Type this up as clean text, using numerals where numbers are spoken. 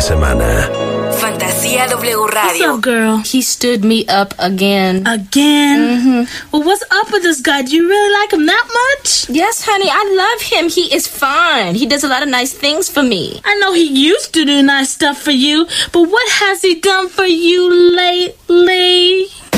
semana. Fantasía W Radio. What's up, girl? He stood me up again. Again? Well, what's up with this guy? Do you really like him that much? Yes, honey, I love him. He is fine. He does a lot of nice things for me. I know he used to do nice stuff for you, but what has he done for you lately?